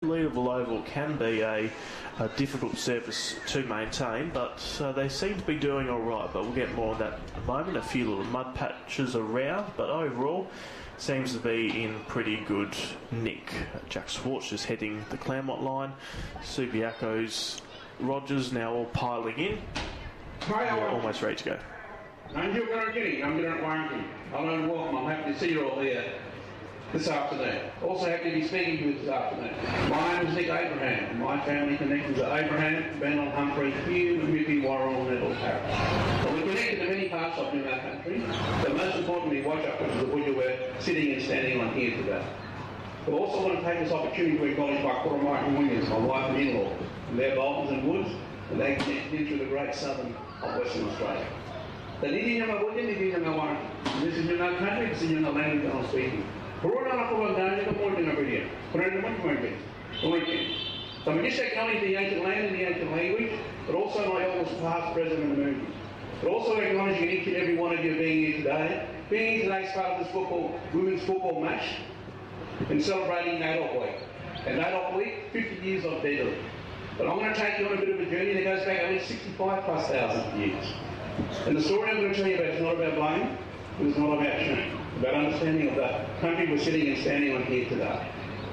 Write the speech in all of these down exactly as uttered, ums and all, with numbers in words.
Leederville Oval can be a, a difficult surface to maintain, but uh, they seem to be doing all right. But we'll get more on that in a moment. A few little mud patches around, but overall seems to be in pretty good nick. Jack Swartz is heading the Claremont line. Subiaco's Rogers now all piling in. We're almost ready to go. I'm Hugh Garagini. I'm here at Warrington. Hello and welcome. I'm happy to see you all here this afternoon. Also happy to be speaking to you this afternoon. My name is Nick Abraham. My family connections are Abraham, Bennell, Humphrey, Hume, Mippy, Worrell, Neville, Harris. But we're connected to many parts of our country, but most importantly, Whadjuk, which is the Woodja we're sitting and standing on here today. I also want to take this opportunity to acknowledge my Kura Mike and Williams, my wife and in-law, and their Boltons and Woods, and they connected into the great southern of Western Australia. The Nidi Nama Woodja, Nidi Nama Warrington. This is your no country, this is your no language that I'm speaking. Purana Purandana, the point in a video. Purana Purandana. Purandana. So we just acknowledge the ancient land and the ancient language, but also my elders past, present, and emerging. But also acknowledging each and every one of you being here today, being here today as part of this football, women's football match, and celebrating NAIDOC Week. And NAIDOC Week, fifty years of Daedalus. But I'm going to take you on a bit of a journey that goes back at least sixty-five plus thousand years. And the story I'm going to tell you about is not about blame, it is not about shame, about understanding of the country we're sitting and standing on here today.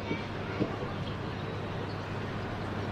So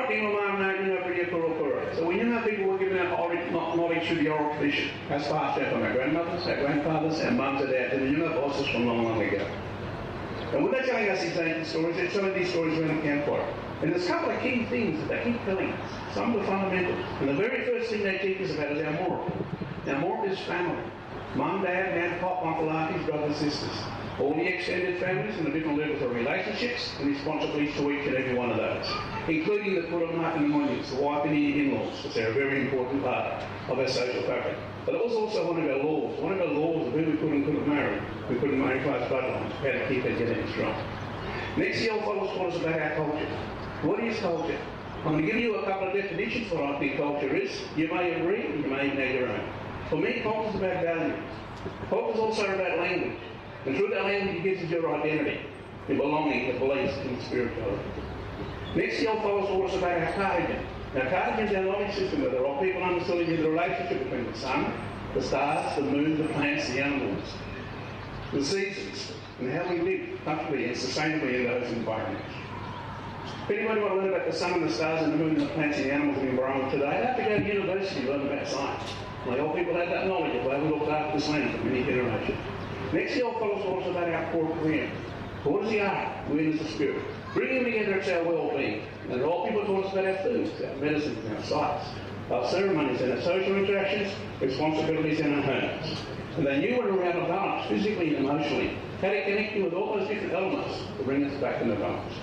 we knew how people were given our knowledge through the oral tradition, as passed down from our grandmothers, our grandfathers, our mums and dads, and the Yuma bosses from long, long ago. And when they're telling us these stories, they're telling these stories around the campfire. And there's a couple of key things that they keep telling us, some of the fundamentals. And the very first thing they teach us about is our moral. Our moral is family. Mum, dad, nan, pop, uncle, aunties, brothers, sisters. All the extended families and the different levels of relationships and responsibilities to each and every one of those, including the Puramark and the monuments, the wife and the in-laws, because they're a very important part of our social fabric. But it was also one of our laws, one of our laws of who we could and couldn't marry. We couldn't marry close bloodlines, how to keep our genetics strong. Next, the old fellows taught us about our culture. What is culture? I'm going to give you a couple of definitions for what I think culture is. You may agree, you may even have your own. For me, culture is about values. Culture is also about language. And through that language, it gives us your identity, your belonging, your beliefs, and spirituality. Next, the old fellows taught us about our cardigan. Now, cardigan is our knowledge system, where there are people understanding the relationship between the sun, the stars, the moon, the plants, the animals, the seasons, and how we live comfortably and sustainably in those environments. If anybody want to learn about the sun and the stars and the moon and the plants and the animals in the environment today, they have to go to university to learn about science. And the old people had that knowledge if they ever looked after this land for many generations. Next, the old fellows taught us about our core creation. What is the art? Where is the spirit? Bringing together, it's our well-being. And the old people taught us about our foods, our medicines, our sites, our ceremonies and our social interactions, responsibilities in our homes. And they knew when we were out of balance, physically and emotionally, how to connect you with all those different elements to bring us back into balance.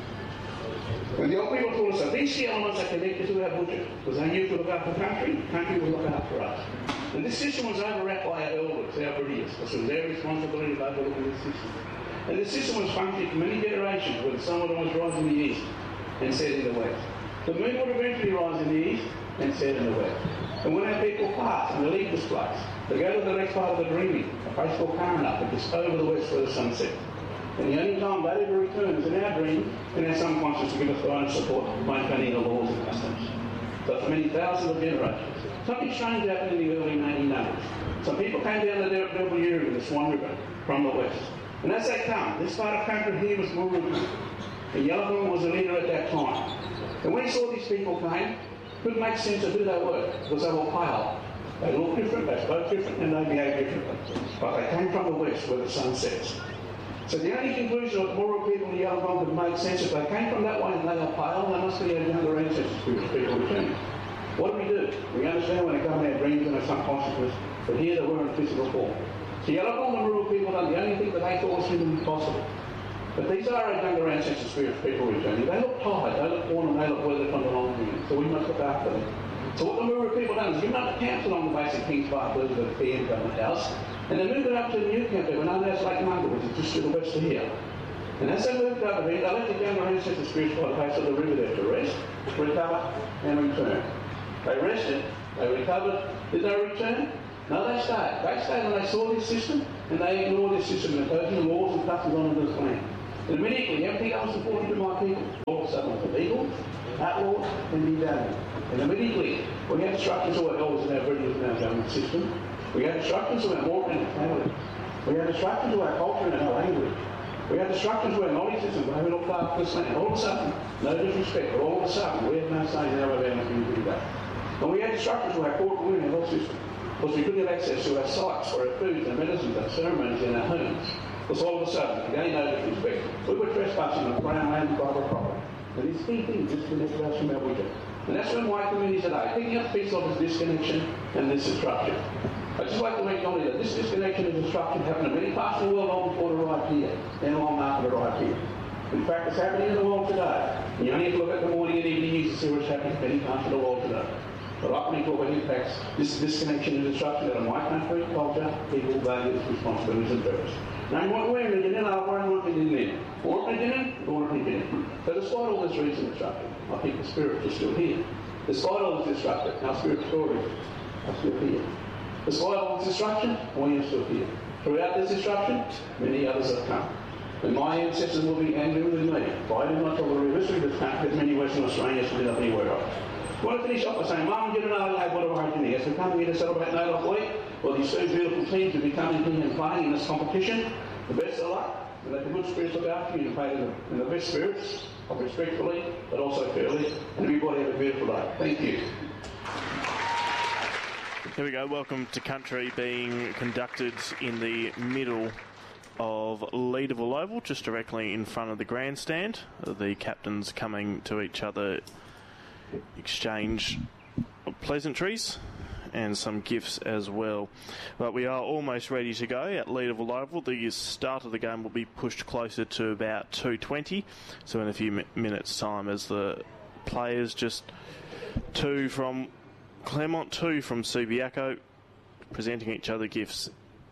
And the old people taught us that these key elements are connected to our Whadjuk, because they knew to look after the country, the country will look after us. And this system was overwrapped by our elders, our British, because it was their responsibility to overlook this system. And this system was functioning for many generations, where the sun would always rise in the east and set in the west. The moon would eventually rise in the east and set in the west. And when our people pass and they leave this place, they go to the next part of the dreaming, a place called Karana, which is over the west where the sun sets. And the only time they ever return is in our dream, in our subconscious, to give us guidance support, maintaining the laws and customs. So for many thousands of generations. Something strange happened in the early nineteen hundreds. Some people came down the Derby River, the Swan River, from the west. And as they come, this part of country here was Murrumbidgee. And Yellowthorn was the leader at that time. And when he saw these people came, couldn't make sense of who they were, because they were pale. They looked different, they spoke different, and they behaved differently. But they came from the west where the sun sets. So the only conclusion of Murrumbidgee people in Yellowthorn could make sense if they came from that way and they are pale, they must be our younger ancestors, which people returning. What do we do? We understand when they come in our dreams and our subconsciousness, but here they were in physical form. So Yellowthorn and Murrumbidgee people done the only thing that they thought was humanly possible. But these are our younger ancestors, spiritual people returning. They look tired, they look worn, and they look weathered from the long journey. So we must look after them. So what the Murrumbidgee people done is given up the camps along the base of Kings Park, where the P M government house, and they moved it up to the new camp there, known as Lake Munga, which is just to the west of here. And as they moved over here, they left the younger ancestors spiritual by the base of the river there to rest, recover, and return. They rested, they recovered. Did they return? No, they stayed. They stayed and they saw this system, and they ignored this system and imposing the laws and customs onto this land. And immediately, everything else reported to my people. That law can be done. And immediately, we have instructions to our elders in our bridges in our government system. We have instructions to our moral family. We have instructions to our culture and our language. We have instructions to our knowledge system for how we look after this land. All of a sudden, no disrespect, but all of a sudden, we have no say in how our families can do that. And we have instructions to our court and our health system. Because we couldn't have access to our sites, for our foods, our medicines, our ceremonies, and our homes. Because all of a sudden, again, no disrespect, we were trespassing on Crown land and private property. And these key things disconnected us from our wisdom. And that's when my community today, picking up the piece of this disconnection and this disruption. I'd just like to acknowledge that this disconnection and disruption happened in many parts of the world long before it arrived here, and long after it arrived here. In fact, it's happening in the world today. And you only have to look at the morning and evening news to see what's happening in many parts of the world today. But I can talk about impacts, this disconnection and disruption out of my country, culture, people, values, responsibilities and purpose. Now, you want to wear it in, I'll wear it in there. Want it in, want it in. So despite all this recent disruption, I think the spirit is still here. Despite all this disruption, our spirit stories are still here. Despite all this disruption, we are still here. Throughout this disruption, many others have come. And my ancestors will be angry with me. If I do not tell the real history of this country, as many Western Australians did not anywhere else. I want to finish up by saying, Mum, you don't know how what a right here. So coming here to celebrate No Luck Week, well, these two beautiful teams will be coming here and playing in this competition. The best of luck, and let the good spirits look after you and play them in the best spirits, respectfully, but also fairly. And everybody have a beautiful day. Thank you. Here we go. Welcome to Country, being conducted in the middle of Leederville Oval, just directly in front of the grandstand. The captains coming to each other, exchange pleasantries and some gifts as well. But we are almost ready to go at Leederville Oval. The start of the game will be pushed closer to about two twenty, so in a few mi- minutes time, as the players, just two from Claremont, two from Subiaco, presenting each other gifts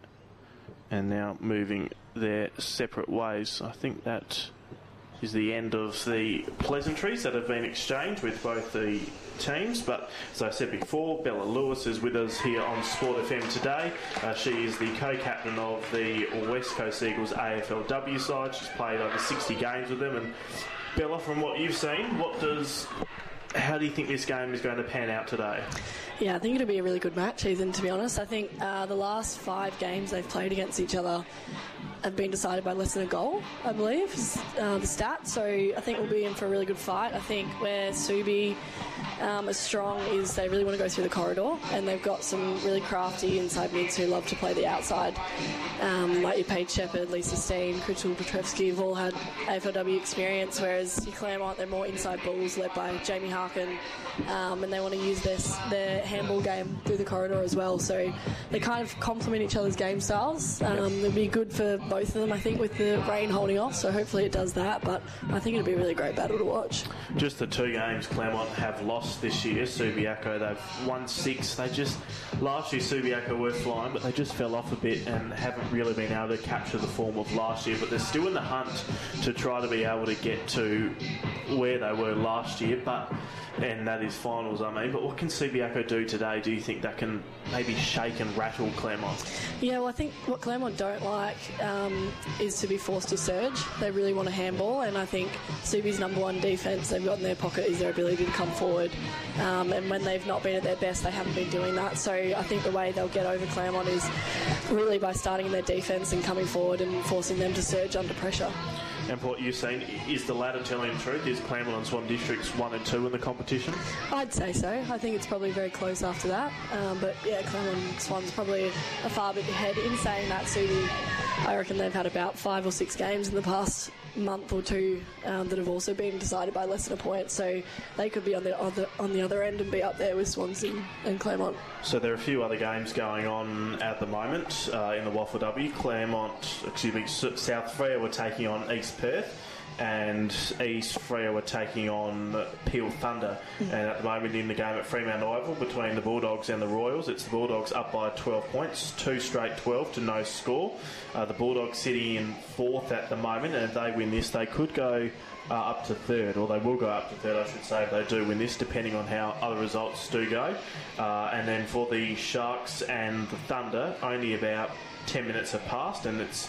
and now moving their separate ways. I think that is the end of the pleasantries that have been exchanged with both the teams. But as I said before, Bella Lewis is with us here on Sport F M today. Uh, she is the co-captain of the West Coast Eagles A F L W side. She's played over sixty games with them. And Bella, from what you've seen, what does how do you think this game is going to pan out today? Yeah, I think it'll be a really good match, Ethan, to be honest. I think uh, the last five games they've played against each other have been decided by less than a goal, I believe, uh, the stat. So I think we'll be in for a really good fight. I think where Subi um, is strong is they really want to go through the corridor, and they've got some really crafty inside mids who love to play the outside, um, like your Paige Shepherd, Lisa Steen, Crystal Petrovsky have all had A F L W experience, whereas your Claremont, they're more inside balls led by Jamie Harkin, um, and they want to use this, their handball game through the corridor as well. So they kind of complement each other's game styles. Um, it'll be good for both of them, I think, with the rain holding off, so hopefully it does that. But I think it'll be a really great battle to watch. Just the two games Claremont have lost this year. Subiaco, they've won six. They just, last year Subiaco were flying, but they just fell off a bit and haven't really been able to capture the form of last year. But they're still in the hunt to try to be able to get to where they were last year, but and that is finals, I mean. But what can Subiaco do today? Do you think that can maybe shake and rattle Claremont? Yeah, well, I think what Claremont don't like um, is to be forced to surge. They really want a handball, and I think Subi's number one defence they've got in their pocket is their ability to come forward. Um, and when they've not been at their best, they haven't been doing that. So I think the way they'll get over Claremont is really by starting in their defence and coming forward and forcing them to surge under pressure. And for what you've seen, is the latter telling the truth? Is Claremont and Swan Districts one and two in the competition? I'd say so. I think it's probably very close after that. Um, but yeah, Claremont and Swan's probably a far bit ahead. In saying that, Subi, I reckon they've had about five or six games in the past month or two um, that have also been decided by less than a point, so they could be on the other on the other end and be up there with Swansea and Claremont. So there are a few other games going on at the moment uh, in the W A F L W. Claremont, excuse me, South Freo were taking on East Perth, and East Freo were taking on Peel Thunder. Mm. And at the moment in the game at Fremantle Oval between the Bulldogs and the Royals, it's the Bulldogs up by twelve points, two straight twelve to no score. Uh, the Bulldogs sitting in fourth at the moment, and if they win this, they could go uh, up to third, or they will go up to third, I should say, if they do win this, depending on how other results do go. Uh, and then for the Sharks and the Thunder, only about ten minutes have passed, and it's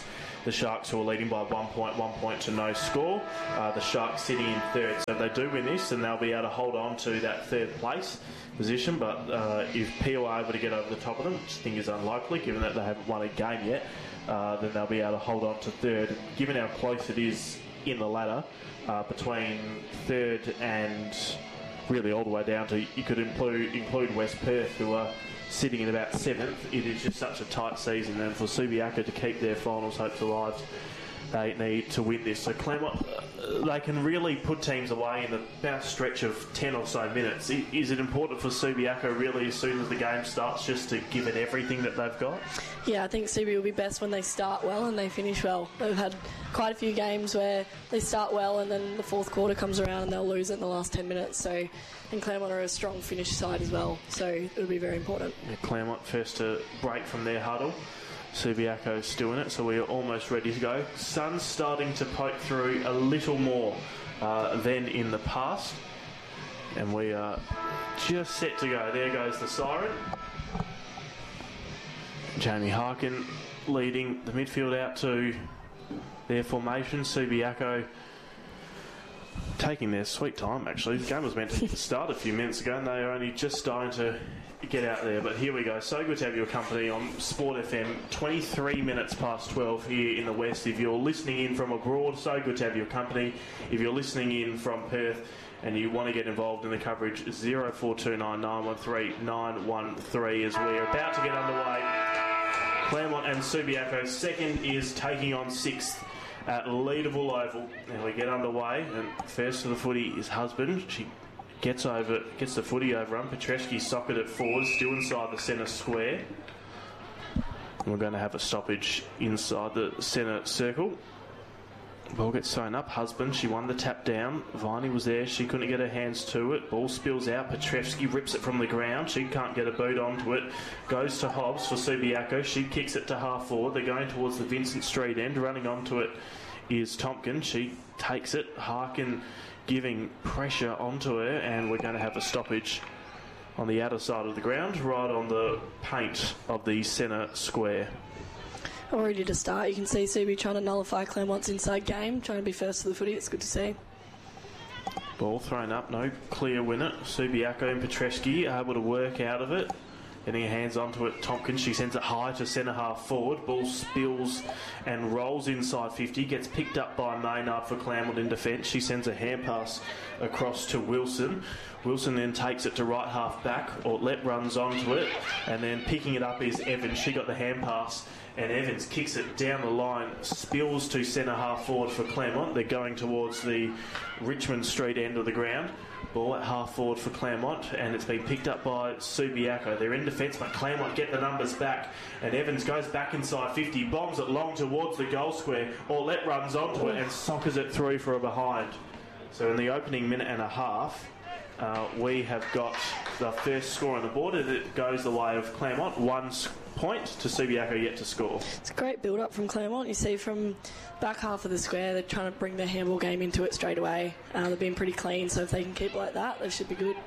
the Sharks, who are leading by one point, one point to no score. Uh, the Sharks sitting in third. So if they do win this, then they'll be able to hold on to that third place position. But uh, if Peel are able to get over the top of them, which I think is unlikely given that they haven't won a game yet, uh, then they'll be able to hold on to third. Given how close it is in the ladder, uh, between third and really all the way down to, you could include, include West Perth, who are sitting in about seventh. It is just such a tight season, and for Subiaco to keep their finals hopes alive, they need to win this. So Claremont, uh, they can really put teams away in about a stretch of ten or so minutes. I, is it important for Subiaco really, as soon as the game starts, just to give it everything that they've got? Yeah, I think Subi will be best when they start well and they finish well. They've had quite a few games where they start well and then the fourth quarter comes around and they'll lose it in the last ten minutes. So, and Claremont are a strong finish side as well, so it'll be very important. Yeah, Claremont first to break from their huddle. Subiaco still in it, so we're almost ready to go. Sun's starting to poke through a little more uh, than in the past, and we are just set to go. There goes the siren. Jamie Harkin leading the midfield out to their formation. Subiaco taking their sweet time, actually. The game was meant to start a few minutes ago and they are only just starting to get out there. But here we go. So good to have your company on Sport F M. twenty-three minutes past twelve here in the West. If you're listening in from abroad, so good to have your company. If you're listening in from Perth and you want to get involved in the coverage, zero four two nine, nine one three, nine one three as we're about to get underway. Claremont and Subiaco. Second is taking on sixth at Leederville Oval. And we get underway, and first to the footy is Husband. She gets over, gets the footy over on Petreski, socket at forward, still inside the centre square. And we're going to have a stoppage inside the centre circle. Ball gets thrown up. Husband, she won the tap down. Viney was there. She couldn't get her hands to it. Ball spills out. Petreski rips it from the ground. She can't get a boot onto it. Goes to Hobbs for Subiaco. She kicks it to half forward. They're going towards the Vincent Street end. Running onto it is Tompkin. She takes it. Harkin giving pressure onto her, and we're going to have a stoppage on the outer side of the ground, right on the paint of the centre square. Already to start, you can see Subi trying to nullify Claremont's inside game, trying to be first to the footy. It's good to see. Ball thrown up, no clear winner. Subiaco and Petreski are able to work out of it. Getting her hands onto it, Tompkins, she sends it high to centre half forward. Ball spills and rolls inside fifty. Gets picked up by Maynard for Claremont in defence. She sends a hand pass across to Wilson. Wilson then takes it to right half back. Ortlet runs onto it. And then picking it up is Evans. She got the hand pass. And Evans kicks it down the line, spills to centre half forward for Claremont. They're going towards the Richmond Street end of the ground. Ball at half forward for Claremont, and it's been picked up by Subiaco. They're in defence, but Claremont get the numbers back, and Evans goes back inside fifty, bombs it long towards the goal square. Orlet runs onto it and sockers it through for a behind. So in the opening minute and a half, uh, we have got the first score on the board, and it goes the way of Claremont. One point to Subiaco yet to score. It's a great build-up from Claremont. You see from back half of the square, they're trying to bring their handball game into it straight away. Uh, they've been pretty clean, so if they can keep like that, they should be good.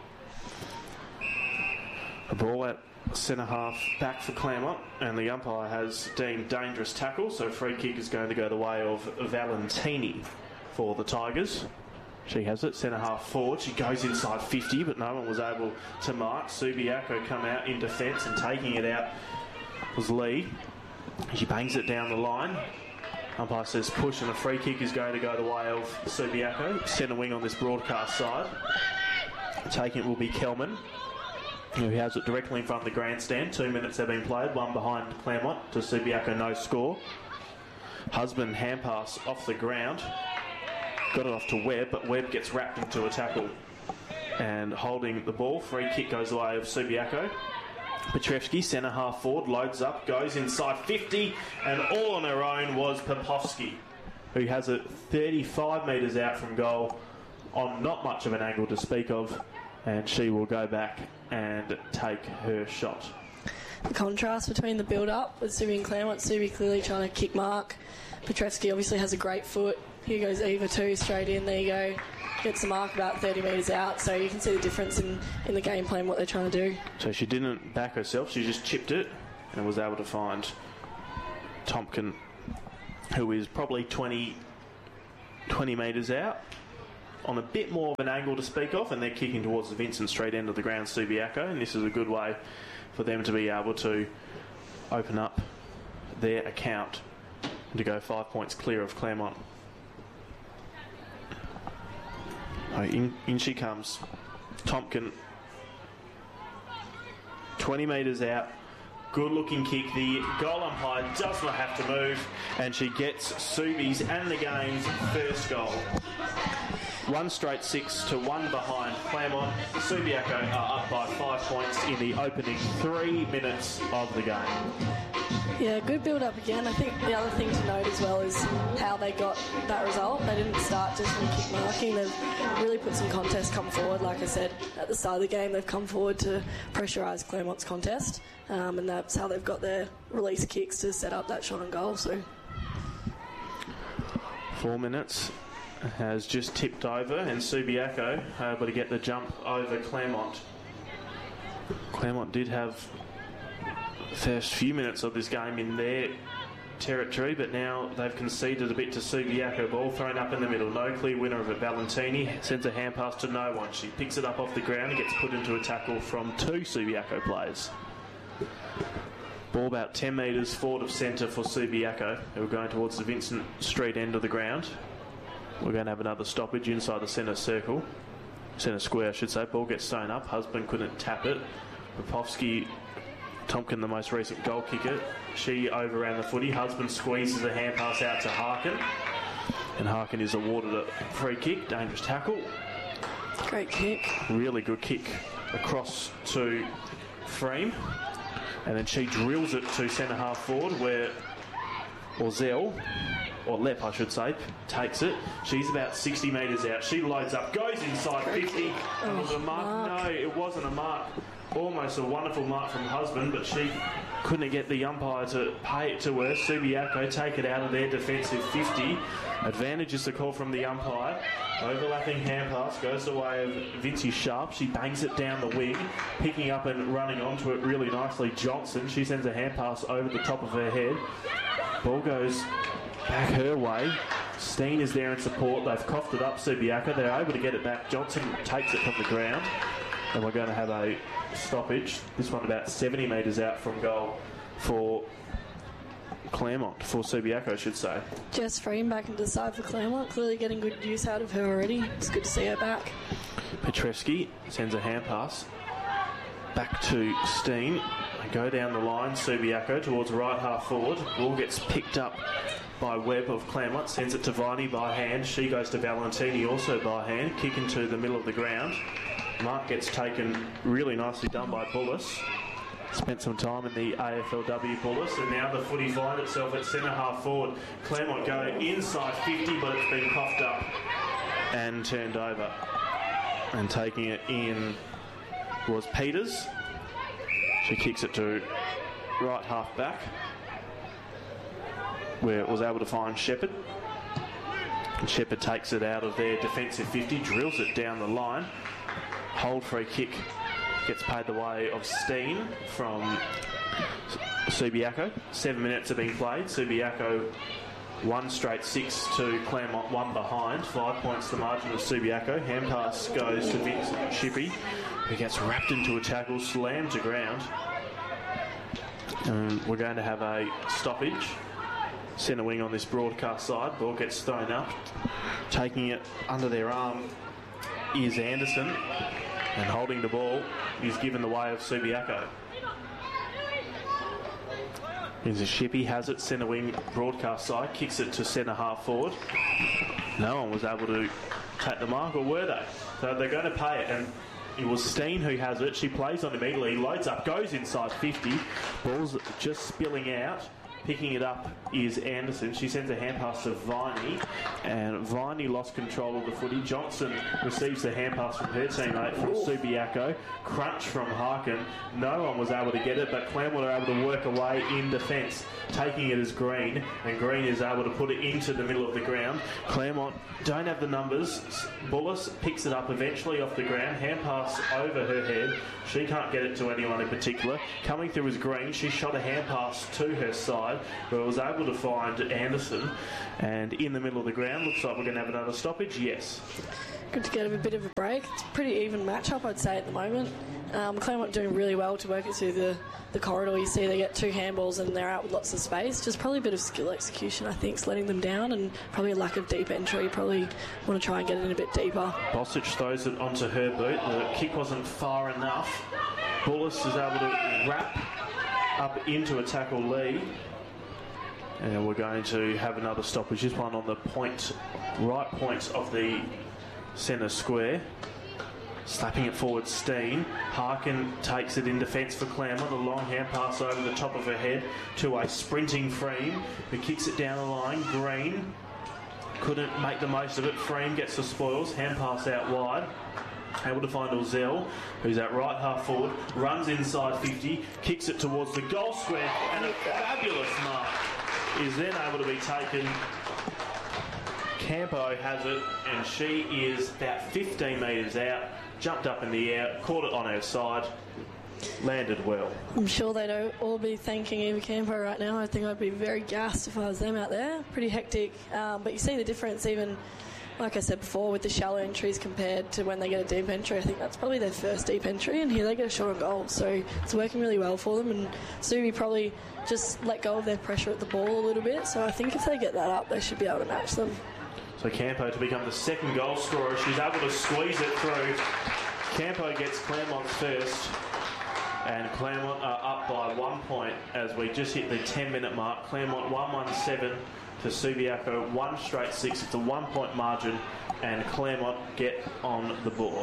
A ball at centre half back for Claremont, and the umpire has deemed dangerous tackle, so free kick is going to go the way of Valentini for the Tigers. She has it, centre half forward. She goes inside fifty, but no one was able to mark. Subiaco come out in defence, and taking it out was Lee. She bangs it down the line. Umpire says push, and a free kick is going to go the way of Subiaco. Centre wing on this broadcast side. Taking it will be Kelman, who has it directly in front of the grandstand. Two minutes have been played, one behind Claremont to Subiaco, no score. Husband hand pass off the ground. Got it off to Webb, but Webb gets wrapped into a tackle. And holding the ball, free kick goes the way of Subiaco. Petreski, centre half forward, loads up, goes inside fifty, and all on her own was Popovski, who has it thirty-five metres out from goal on not much of an angle to speak of, and she will go back and take her shot. The contrast between the build-up with Subi and Claremont, Subi clearly trying to kick mark. Petreski obviously has a great foot. Here goes Eva too, straight in, there you go. Gets the mark about thirty metres out, so you can see the difference in, in the game plan, what they're trying to do. So she didn't back herself, she just chipped it and was able to find Tompkin who is probably twenty, twenty metres out, on a bit more of an angle to speak of, and they're kicking towards the Vincent Street end of the ground, Subiaco, and this is a good way for them to be able to open up their account and to go five points clear of Claremont. Oh, in, in she comes. Tompkin, twenty metres out. Good looking kick. The goal umpire does not have to move, and she gets Subi's and the game's first goal. One straight six to one behind Claremont. Subiaco are up by five points in the opening three minutes of the game. Yeah, good build-up again. I think the other thing to note as well is how they got that result. They didn't start just from kick marking. They've really put some contest come forward. Like I said, at the start of the game, they've come forward to pressurise Claremont's contest, um, and that's how they've got their release kicks to set up that shot on goal. So, Four minutes has just tipped over, and Subiaco are able to get the jump over Claremont. Claremont did have the first few minutes of this game in their territory, but now they've conceded a bit to Subiaco. Ball thrown up in the middle. No clear winner of it. Valentini sends a hand pass to no one. She picks it up off the ground and gets put into a tackle from two Subiaco players. Ball about ten metres forward of centre for Subiaco, who are going towards the Vincent Street end of the ground. We're going to have another stoppage inside the centre circle. Centre square, I should say. Ball gets thrown up. Husband couldn't tap it. Popovsky, Tompkin, the most recent goal kicker. She overran the footy. Husband squeezes a hand pass out to Harkin. And Harkin is awarded a free kick. Dangerous tackle. great kick. Really good kick across to Freem. And then she drills it to centre half forward where Orzell, or Lep I should say, takes it. She's about sixty metres out. She loads up, goes inside fifty. Oh, it was a mark. mark. No, it wasn't a mark. Almost a wonderful mark from Husband, but she couldn't get the umpire to pay it to her. Subiaco take it out of their defensive fifty. Advantage is the call from the umpire. Overlapping hand pass goes the way of Vincey Sharp. She bangs it down the wing, picking up and running onto it really nicely. Johnson, she sends a hand pass over the top of her head. Ball goes back her way. Steen is there in support. They've coughed it up, Subiaco. They're able to get it back. Johnson takes it from the ground. And we're going to have a stoppage. This one about seventy metres out from goal for Claremont, for Subiaco, I should say. Jess Freem back into the side for Claremont. Clearly getting good use out of her already. It's good to see her back. Petreski sends a hand pass back to Steen. They go down the line. Subiaco towards right half forward. Ball gets picked up by Webb of Claremont. Sends it to Viney by hand. She goes to Valentini also by hand. Kick into the middle of the ground. Mark gets taken really nicely done by Bullis. Spent some time in the A F L W Bullis, and now the footy finds itself at centre half forward. Claremont go inside fifty, but it's been coughed up and turned over. And taking it in was Peters. She kicks it to right half back, where it was able to find Shepherd. And Shepherd takes it out of their defensive fifty, drills it down the line. Hold free kick gets paid the way of Steen from Subiaco. Seven minutes have been played. Subiaco one straight six to Claremont, one behind. Five points the margin of Subiaco. Hand pass goes to Vincent Shippey, who gets wrapped into a tackle, slammed to ground. And we're going to have a stoppage. Centre wing on this broadcast side. Ball gets thrown up. Taking it under their arm is Anderson, and holding the ball is given the way of Subiaco. Here's a Shippey, has it, centre wing broadcast side, kicks it to centre half forward. No one was able to take the mark, or were they? So they're going to pay it, and it was Steen who has it. She plays on immediately, loads up, goes inside fifty. Ball's just spilling out. Picking it up is Anderson. She sends a hand pass to Viney, and Viney lost control of the footy. Johnson receives the hand pass from her teammate from Subiaco. Crunch from Harkin. No one was able to get it, but Claremont are able to work away in defence. Taking it as Green, and Green is able to put it into the middle of the ground. Claremont don't have the numbers. Bullis picks it up eventually off the ground. Hand pass over her head. She can't get it to anyone in particular. Coming through is Green. She shot a hand pass to her side. inside, but was able to find Anderson. And in the middle of the ground, looks like we're going to have another stoppage. Yes. Good to get a bit of a break. It's a pretty even matchup, I'd say, at the moment. Um, Claremont doing really well to work it through the, the corridor. You see they get two handballs and they're out with lots of space. Just probably a bit of skill execution, I think, is letting them down, and probably a lack of deep entry. Probably want to try and get it in a bit deeper. Bosic throws it onto her boot. The kick wasn't far enough. Bullis is able to wrap up into a tackle lead. And we're going to have another stoppage. This one on the point, right points of the centre square. Slapping it forward, Steen. Harkin takes it in defence for Claremont. A long hand pass over the top of her head to a sprinting Freem, who kicks it down the line. Green couldn't make the most of it. Freem gets the spoils. Hand pass out wide. Able to find Ozell, who's at right half forward. Runs inside fifty. Kicks it towards the goal square. And a fabulous mark is then able to be taken. Campo has it, and she is about fifteen metres out. Jumped up in the air, caught it on her side, landed well. I'm sure they'd all be thanking Eva Campo right now. I think I'd be very gassed if I was them out there. Pretty hectic. Um, but you see the difference even, like I said before, with the shallow entries compared to when they get a deep entry. I think that's probably their first deep entry, and here they get a shot on goal. So it's working really well for them, and Subi probably just let go of their pressure at the ball a little bit. So I think if they get that up, they should be able to match them. So Campo to become the second goal scorer. She's able to squeeze it through. Campo gets Claremont's first, and Claremont are up by one point as we just hit the ten minute mark. Claremont one one seven to Subiaco, one straight six. It's a one point margin, and Claremont get on the board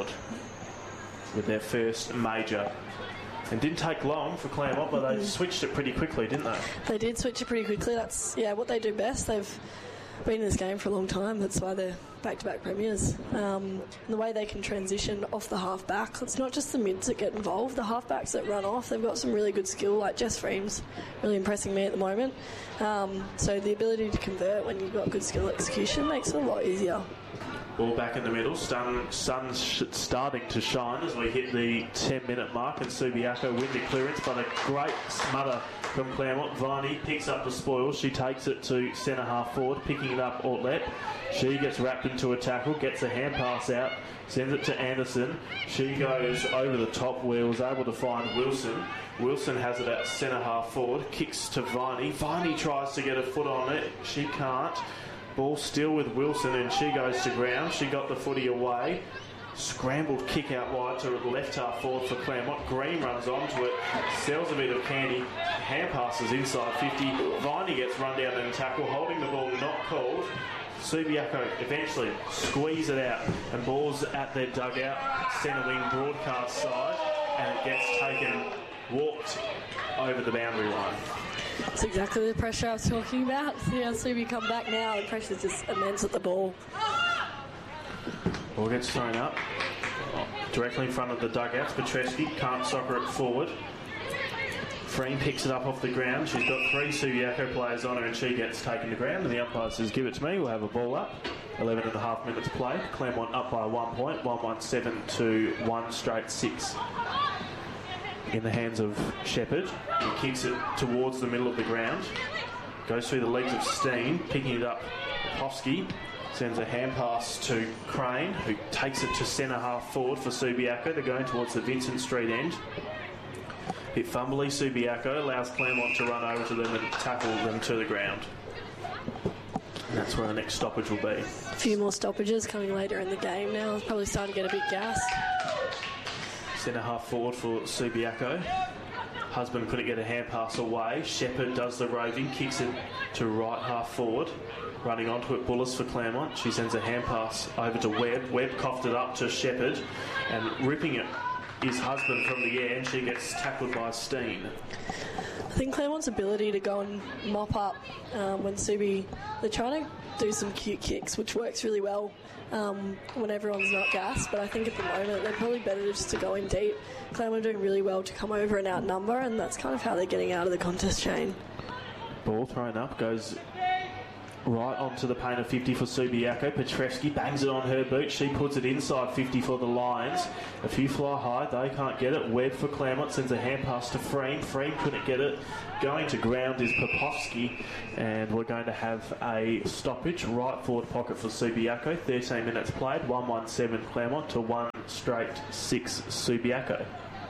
with their first major. And didn't take long for Claremont, but they switched it pretty quickly, didn't they? They did switch it pretty quickly. That's yeah what they do best. They've been in this game for a long time. That's why they're back-to-back premiers. Um, and the way they can transition off the half-back, it's not just the mids that get involved, the half-backs that run off, they've got some really good skill, like Jess Freem's really impressing me at the moment. Um, so the ability to convert when you've got good skill execution makes it a lot easier. Ball back in the middle. Sun, sun's sh- starting to shine as we hit the ten minute mark, and Subiaco win the clearance, but a great smother from Claremont. Viney picks up the spoils. She takes it to centre half forward, picking it up Ortlet. She gets wrapped into a tackle, gets a hand pass out, sends it to Anderson. She goes over the top where was able to find Wilson. Wilson has it at centre half forward, kicks to Viney. Viney tries to get a foot on it. She can't. Ball still with Wilson, and she goes to ground. She got the footy away. Scrambled kick out wide to the left half forward for Claremont. Green runs onto it, sells a bit of candy. Hand passes inside fifty. Viney gets run down and tackle, holding the ball, not called. Subiaco eventually squeeze it out, and ball's at their dugout, centre wing broadcast side, and it gets taken, walked over the boundary line. That's exactly the pressure I was talking about. See how Subi come back now. The pressure's just immense at the ball. Ball gets thrown up. Directly in front of the dugouts. Petreski can't soccer it forward. Freem picks it up off the ground. She's got three Subiaco players on her, and she gets taken to ground. And the umpire says, give it to me. We'll have a ball up. eleven and a half minutes played. Claremont up by one point. one one seven to one straight six. In the hands of Shepherd. He kicks it towards the middle of the ground. Goes through the legs of Steen, picking it up. Hosky sends a hand pass to Crane, who takes it to centre half forward for Subiaco. They're going towards the Vincent Street end. Hit fumbly, Subiaco allows Claremont to run over to them and tackle them to the ground. And that's where the next stoppage will be. A few more stoppages coming later in the game now. It's probably starting to get a bit gassed. Centre half forward for Subiaco. Husband couldn't get a hand pass away. Shepherd does the roving, kicks it to right half forward. Running onto it, Bullis for Claremont. She sends a hand pass over to Webb. Webb coughed it up to Shepherd, and ripping it is Husband from the air, and she gets tackled by Steen. I think Claremont's ability to go and mop up um, when Subi, they're trying to do some cute kicks, which works really well um, when everyone's not gassed, but I think at the moment they're probably better just to go in deep. Claremont are doing really well to come over and outnumber, and that's kind of how they're getting out of the contest chain. Ball thrown up, goes right onto the paint of fifty for Subiaco. Petrevski bangs it on her boot. She puts it inside fifty for the Lions. A few fly high. They can't get it. Webb for Claremont sends a hand pass to Freen. Freen couldn't get it. Going to ground is Popovsky. And we're going to have a stoppage. Right forward pocket for Subiaco. thirteen minutes played. one one seven Claremont to one straight six Subiaco.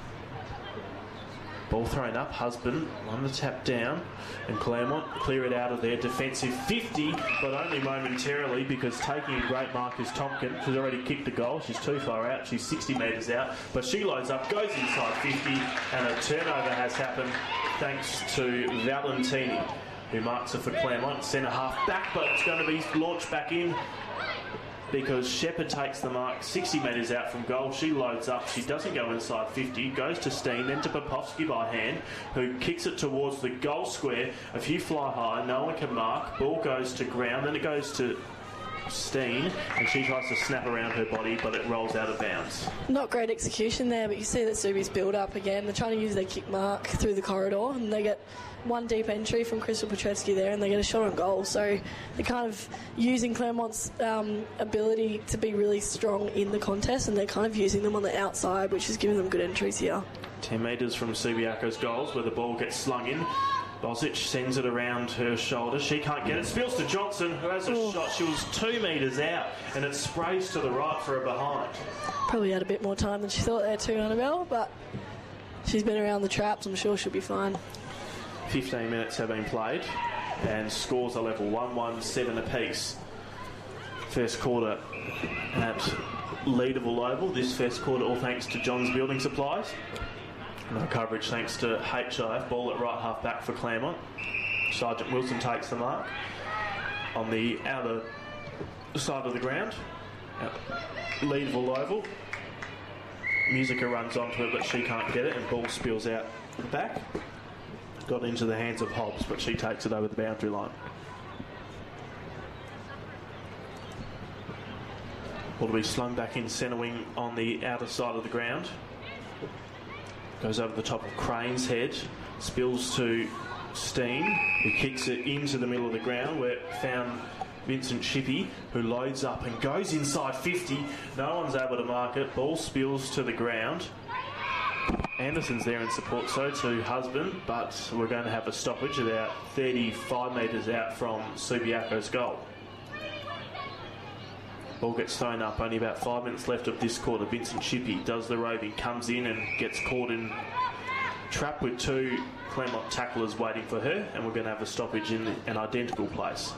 Ball thrown up, Husband on the tap down, and Claremont clear it out of their defensive fifty, but only momentarily, because taking a great mark is Tompkin. She's already kicked a goal. She's too far out. She's sixty metres out, but she loads up, goes inside fifty, and a turnover has happened thanks to Valentini, who marks it for Claremont. Centre half back, but it's going to be launched back in, because Shepherd takes the mark sixty metres out from goal. She loads up. She doesn't go inside fifty. Goes to Steen, then to Popovsky by hand, who kicks it towards the goal square. A few fly high. No one can mark. Ball goes to ground. Then it goes to Steen, and she tries to snap around her body, but it rolls out of bounds. Not great execution there, but you see that Subi's build up again. They're trying to use their kick mark through the corridor, and they get one deep entry from Crystal Petrevski there, and they get a shot on goal. So they're kind of using Claremont's um, ability to be really strong in the contest, and they're kind of using them on the outside, which is giving them good entries here. ten metres from Subiaco's goals, where the ball gets slung in. Bosic sends it around her shoulder. She can't get it. Spills to Johnson, who has a Ooh. shot. She was two metres out, and it sprays to the right for a behind. Probably had a bit more time than she thought there too, Annabelle, but she's been around the traps. I'm sure she'll be fine. fifteen minutes have been played, and scores are level one one seven apiece. First quarter at Leadville Oval. This first quarter all thanks to John's Building Supplies. No coverage thanks to H I F. Ball at right half back for Claremont. Sergeant Wilson takes the mark on the outer side of the ground at Leadville Oval. Musica runs onto it, but she can't get it, and ball spills out the back. Got into the hands of Hobbs, but she takes it over the boundary line. Ball to be slung back in centre wing on the outer side of the ground. Goes over the top of Crane's head. Spills to Steen, who kicks it into the middle of the ground, where it found Vincent Shippey, who loads up and goes inside fifty. No one's able to mark it. Ball spills to the ground. Anderson's there in support, so too Husband, but we're going to have a stoppage about thirty-five metres out from Subiaco's goal. Ball gets thrown up, only about five minutes left of this quarter. Vincent Shippey does the roving, comes in and gets caught in trap with two Claremont tacklers waiting for her, and we're going to have a stoppage in an identical place.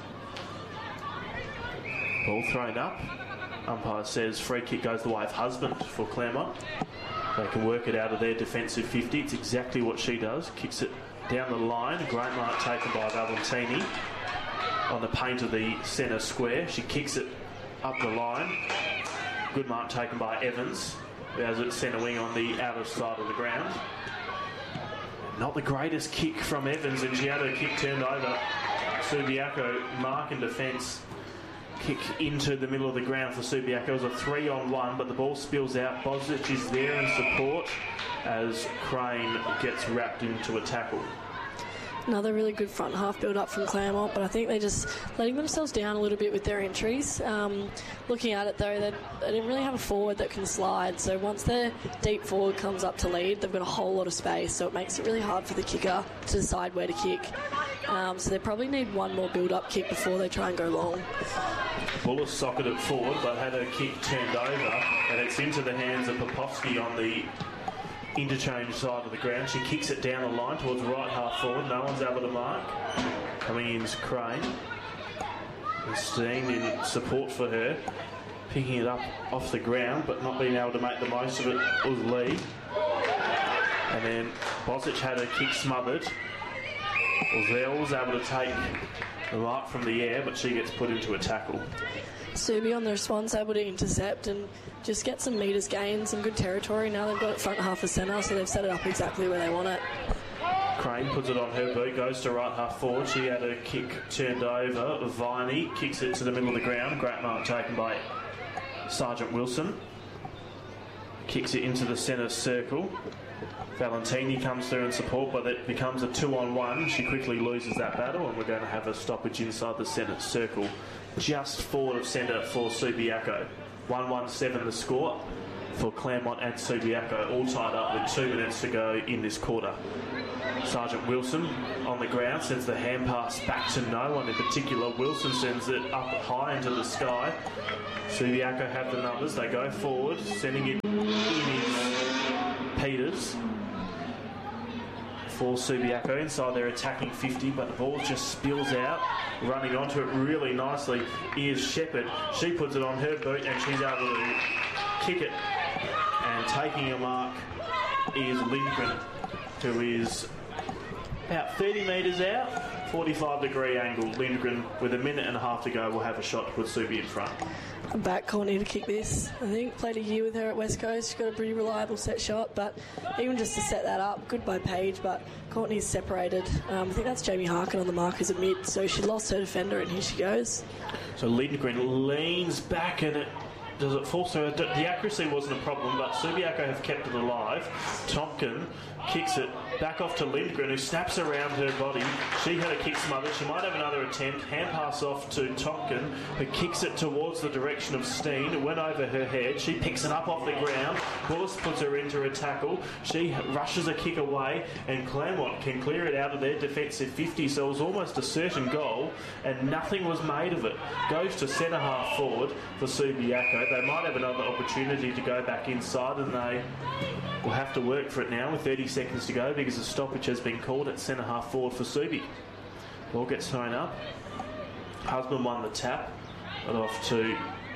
Ball thrown up. Umpire says free kick goes the way of Husband for Claremont. They can work it out of their defensive fifty. It's exactly what she does. Kicks it down the line. Great mark taken by Valentini on the paint of the centre square. She kicks it up the line. Good mark taken by Evans, who has it centre wing on the outer side of the ground. Not the greatest kick from Evans, and she had her kick turned over. Subiaco mark and defence. Kick into the middle of the ground for Subiaco. It was a three on one, but the ball spills out. Bosic is there in support as Crane gets wrapped into a tackle. Another really good front half build up from Claremont, but I think they're just letting themselves down a little bit with their entries. Um, looking at it though, they, they didn't really have a forward that can slide, so once their deep forward comes up to lead, they've got a whole lot of space, so it makes it really hard for the kicker to decide where to kick. Um, so they probably need one more build up kick before they try and go long. Bullis socketed forward, but had her kick turned over, and it's into the hands of Popovsky on the interchange side of the ground. She kicks it down the line towards right half forward. No one's able to mark. Coming in is Crane. And Steen in support for her. Picking it up off the ground, but not being able to make the most of it was Lee. And then Bosic had her kick smothered. Ozell was able to take the mark from the air, but she gets put into a tackle. Subi on the response, able to intercept and just get some metres gain, some good territory. Now they've got it front half of centre, so they've set it up exactly where they want it. Crane puts it on her boot, goes to right half forward. She had her kick turned over. Viney kicks it to the middle of the ground. Great mark taken by Sergeant Wilson. kicks it into the centre circle. Valentini comes through in support, but it becomes a two-on-one. She quickly loses that battle, and we're going to have a stoppage inside the centre circle, just forward of centre for Subiaco. one one seven the score for Claremont and Subiaco, all tied up with two minutes to go in this quarter. Sergeant Wilson on the ground sends the hand pass back to no one in particular. Wilson sends it up high into the sky. Subiaco have the numbers. They go forward, sending it in is Peters for Subiaco inside their attacking fifty, but the ball just spills out. Running onto it really nicely is Shepherd. She puts it on her boot and she's able to kick it. And taking a mark is Lindgren, who is about thirty metres out, forty-five degree angle. Lindgren, with a minute and a half to go, will have a shot to put Subi in front. I'm back Courtney to kick this. I think played a year with her at West Coast. She's got a pretty reliable set shot, but even just to set that up, good by Paige, but Courtney's separated. Um, I think that's Jamie Harkin on the mark as a mid, so she lost her defender and here she goes. So Lindgren leans back and it does it fall through? The accuracy wasn't a problem, but Subiaco have kept it alive. Tompkin kicks it back off to Lindgren, who snaps around her body. She had a kick smothered. She might have another attempt. Hand pass off to Tompkin, who kicks it towards the direction of Steen. It went over her head. She picks it up off the ground. Bullis puts her into a tackle. She rushes a kick away, and Claremont can clear it out of their defensive fifty, so it was almost a certain goal, and nothing was made of it. Goes to centre half forward for Subiaco. They might have another opportunity to go back inside, and they will have to work for it now with thirty seconds to go because the stoppage has been called at centre half forward for Subi. Ball gets thrown up. Husband won the tap. Got off to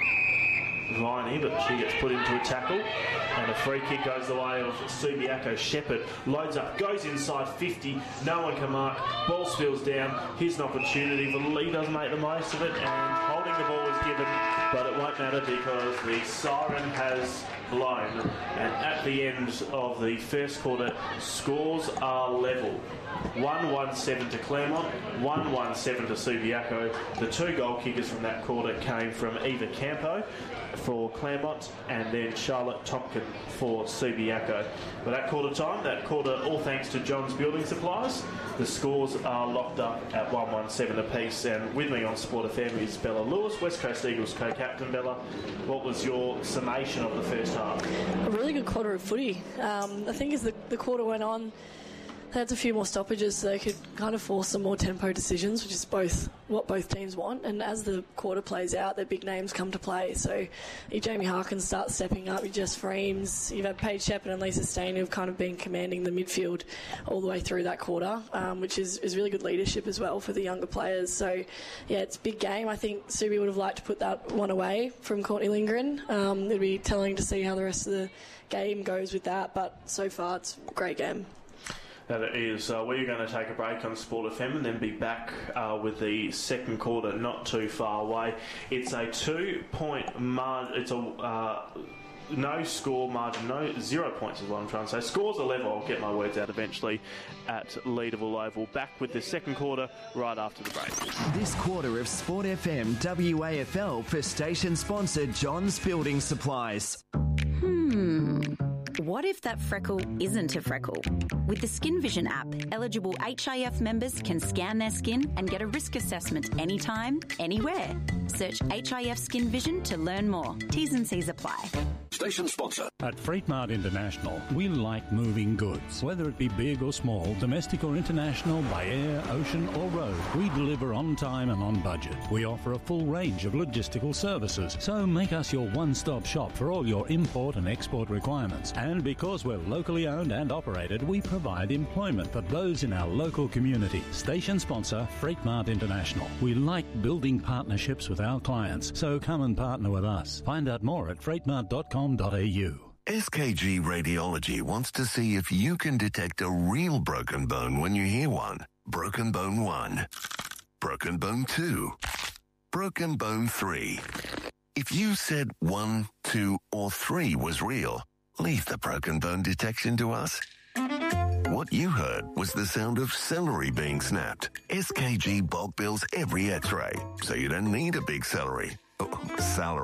Viney, but she gets put into a tackle. And a free kick goes the way of Subiaco. Shepherd loads up, goes inside fifty. No one can mark. Ball spills down. Here's an opportunity. The Lee does make the most of it, and holding the ball is given, but it won't matter because the siren has blown. And at the end of the first quarter, scores are level. one one seven to Claremont, one one seven to Subiaco. The two goal kickers from that quarter came from Eva Campo for Claremont and then Charlotte Tompkin for Subiaco. But that quarter time, that quarter, all thanks to John's Building Supplies, the scores are locked up at one one seven apiece. And with me on Sport F M is Bella Lewis, West Coast Eagles co-captain. Bella, what was your summation of the first half? A really good quarter of footy. Um, I think as the, the quarter went on, they had a few more stoppages so they could kind of force some more tempo decisions, which is both what both teams want. And as the quarter plays out, their big names come to play. So your Jamie Harkin starts stepping up, your Jess Freems, you've had Paige Shepherd and Lisa Stain who've kind of been commanding the midfield all the way through that quarter, um, which is, is really good leadership as well for the younger players. So, yeah, it's a big game. I think Subi would have liked to put that one away from Courtney Lindgren. Um, it'd be telling to see how the rest of the game goes with that, but so far it's a great game. That it is. Uh, we're going to take a break on Sport F M and then be back uh, with the second quarter not too far away. It's a two-point margin. It's a uh, no score margin. No zero points is what I'm trying to say. Scores are level. I'll get my words out eventually at Leederville Oval. Back with the second quarter right after the break. This quarter of Sport F M W A F L for station sponsor John's Building Supplies. Hmm. What if that freckle isn't a freckle? With the Skin Vision app, eligible H I F members can scan their skin and get a risk assessment anytime, anywhere. Search H I F Skin Vision to learn more. T's and C's apply. Station sponsor. At Freight Mart International, we like moving goods. Whether it be big or small, domestic or international, by air, ocean or road, we deliver on time and on budget. We offer a full range of logistical services, so make us your one-stop shop for all your import and export requirements. And because we're locally owned and operated, we provide employment for those in our local community. Station sponsor, Freight Mart International. We like building partnerships with our clients, so come and partner with us. Find out more at freight mart dot com dot a u. S K G Radiology wants to see if you can detect a real broken bone when you hear one. Broken bone one. Broken bone two. Broken bone three. If you said one, two, or three was real, leave the broken bone detection to us. What you heard was the sound of celery being snapped. S K G bulk bills every x-ray, so you don't need a big celery. Oh, salary.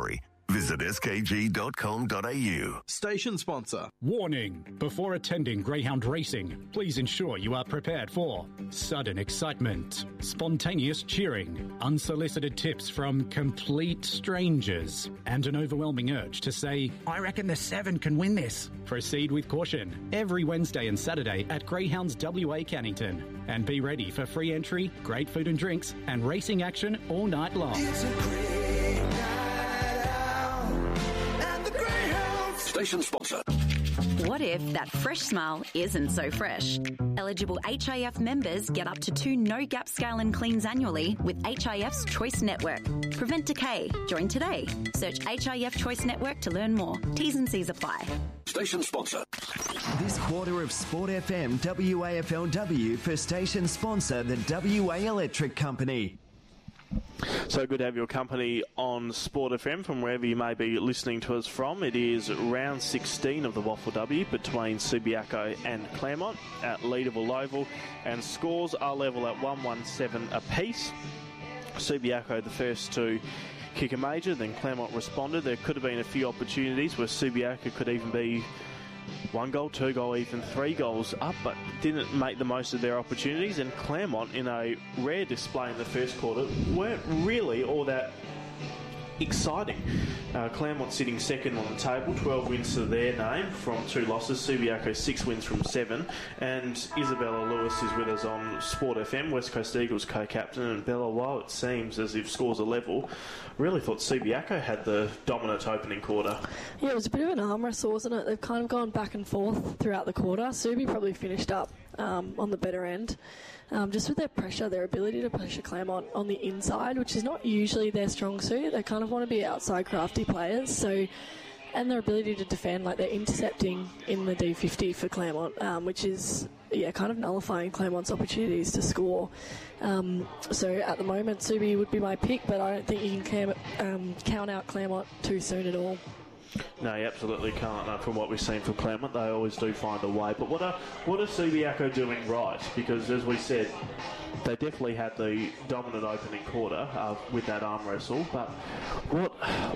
Visit s k g dot com dot a u. Station sponsor. Warning! Before attending Greyhound racing, please ensure you are prepared for sudden excitement, spontaneous cheering, unsolicited tips from complete strangers, and an overwhelming urge to say, I reckon the seven can win this. Proceed with caution every Wednesday and Saturday at Greyhounds W A Cannington. And be ready for free entry, great food and drinks, and racing action all night long. It's a great night out at the Greyhounds. Station sponsor. What if that fresh smile isn't so fresh? Eligible H I F members get up to two no-gap scale and cleans annually with H I F's Choice Network. Prevent decay. Join today. Search H I F Choice Network to learn more. T's and C's apply. Station sponsor. This quarter of Sport F M W A F L W for station sponsor the W A Electric Company. So good to have your company on Sport F M from wherever you may be listening to us from. It is round sixteen of the Waffle W between Subiaco and Claremont at Leederville Oval, and scores are level at one one seven apiece. Subiaco the first to kick a major, then Claremont responded. There could have been a few opportunities where Subiaco could even be one goal, two goal, even three goals up, but didn't make the most of their opportunities. And Claremont, in a rare display in the first quarter, weren't really all that exciting. Uh, Claremont sitting second on the table, twelve wins to their name from two losses. Subiaco six wins from seven. And Isabella Lewis is with us on Sport F M, West Coast Eagles co-captain. And Bella, while it seems as if scores are level, really thought Subiaco had the dominant opening quarter. Yeah, it was a bit of an arm wrestle, wasn't it? They've kind of gone back and forth throughout the quarter. Subi probably finished up um, on the better end. Um, just with their pressure, their ability to pressure Claremont on the inside, which is not usually their strong suit. They kind of want to be outside crafty players. So, and their ability to defend, like they're intercepting in the D fifty for Claremont, um, which is, yeah, kind of nullifying Claremont's opportunities to score. Um, so at the moment, Subi would be my pick, but I don't think you can cam- um, count out Claremont too soon at all. No, you absolutely can't. Uh, from what we've seen from Claremont, they always do find a way. But what are what are Subiaco doing right? Because as we said, they definitely had the dominant opening quarter uh, with that arm wrestle. But what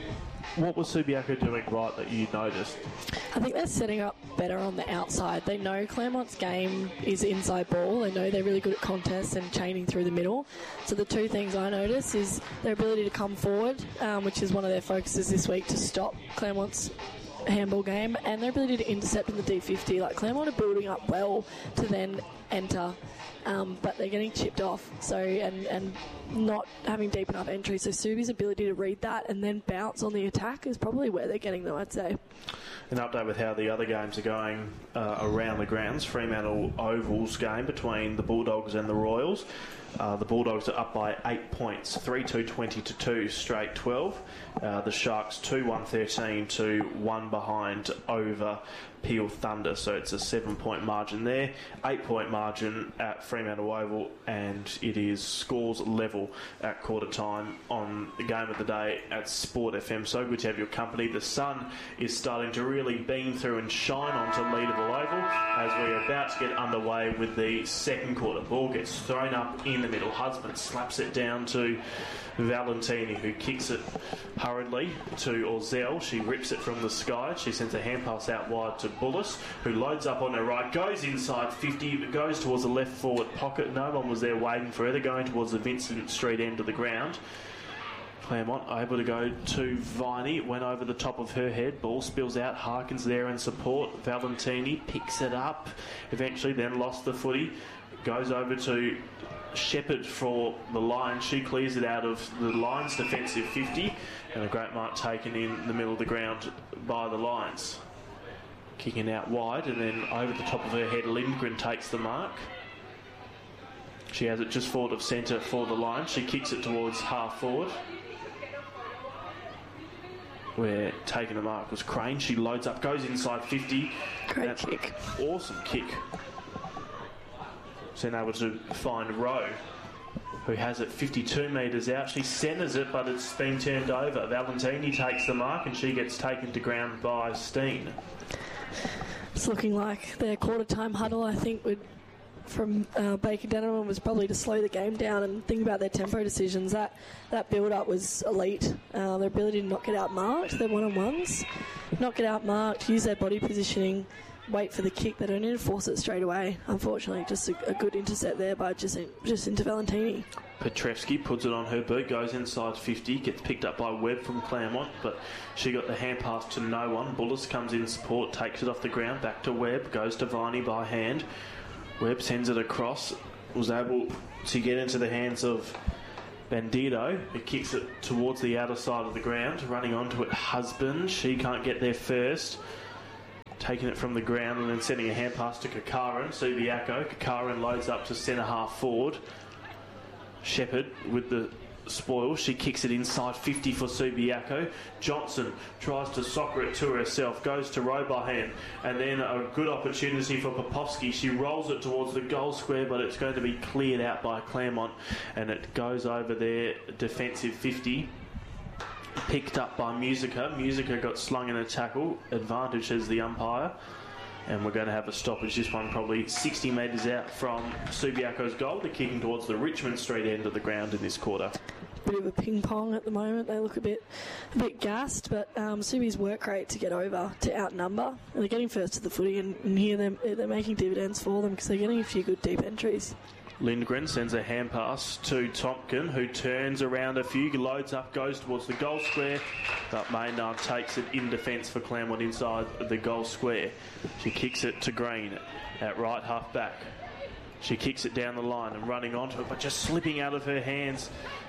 what was Subiaco doing right that you noticed? I think they're setting up better on the outside. They know Claremont's game is inside ball. They know they're really good at contests and chaining through the middle. So the two things I notice is their ability to come forward, um, which is one of their focuses this week to stop Claremont's handball game, and their ability to intercept in the D fifty. Like Claremont are building up well to then enter, um, but they're getting chipped off. So and and not having deep enough entry. So Subi's ability to read that and then bounce on the attack is probably where they're getting them, I'd say. An update with how the other games are going uh, around the grounds. Fremantle Oval's game between the Bulldogs and the Royals. Uh, the Bulldogs are up by eight points, three two twenty to two straight twelve. Uh, the Sharks two one thirteen to one behind over Peel Thunder, so it's a seven point margin there. Eight point margin at Fremantle Oval, and it is scores level at quarter time on the game of the day at Sport F M. So good to have your company. The sun is starting to really beam through and shine onto Leederville Oval as we are about to get underway with the second quarter. Ball gets thrown up in the middle. Husband slaps it down to Valentini, who kicks it hurriedly to Orzell. She rips it from the sky. She sends a hand pass out wide to Bullis, who loads up on her right, goes inside fifty, goes towards the left forward pocket. No one was there waiting for her. They're going towards the Vincent Street end of the ground. Claremont able to go to Viney, went over the top of her head, ball spills out, Harkins there in support, Valentini picks it up, eventually then lost the footy, goes over to Shepherd for the line. She clears it out of the Lions defensive fifty, and a great mark taken in the middle of the ground by the Lions. Kicking out wide, and then over the top of her head, Lindgren takes the mark. She has it just forward of centre for the line. She kicks it towards half forward, where taking the mark was Crane. She loads up, goes inside fifty. Great That's kick. Awesome kick. Then able to find Rowe, who has it fifty-two metres out. She centres it, but it's been turned over. Valentini takes the mark, and she gets taken to ground by Steen. It's looking like their quarter time huddle, I think, would from uh, Baker Denham was probably to slow the game down and think about their tempo decisions. That that build-up was elite. Uh, their ability to not get out-marked, their one-on-ones, not get out-marked, use their body positioning, wait for the kick. They don't need to force it straight away. Unfortunately, just a, a good intercept there by Jacinta Valentini. Petrevski puts it on her boot, goes inside fifty, gets picked up by Webb from Claremont, but she got the hand pass to no one. Bullis comes in support, takes it off the ground, back to Webb, goes to Viney by hand. Webb sends it across, was able to get into the hands of Bandito, who kicks it towards the outer side of the ground, running onto it Husband. She can't get there first. Taking it from the ground and then sending a hand pass to Kakaran. Subiaco. Kakaran loads up to centre half forward. Shepherd with the spoil. She kicks it inside fifty for Subiaco. Johnson tries to soccer it to herself. Goes to row by hand. And then a good opportunity for Popovsky. She rolls it towards the goal square, but it's going to be cleared out by Claremont. And it goes over their defensive fifty. Picked up by Musica. Musica got slung in a tackle. Advantage as the umpire. And we're going to have a stoppage. This one probably sixty metres out from Subiaco's goal. They're kicking towards the Richmond Street end of the ground in this quarter. Bit of a ping pong at the moment. They look a bit a bit gassed, but um, Subi's work rate to get over, to outnumber. And they're getting first to the footy, and, and here they're, they're making dividends for them because they're getting a few good deep entries. Lindgren sends a hand pass to Tompkin, who turns around a few, loads up, goes towards the goal square, but Maynard takes it in defence for Claremont inside the goal square. She kicks it to Green at right half back. She kicks it down the line and running onto it, but just slipping out of her hands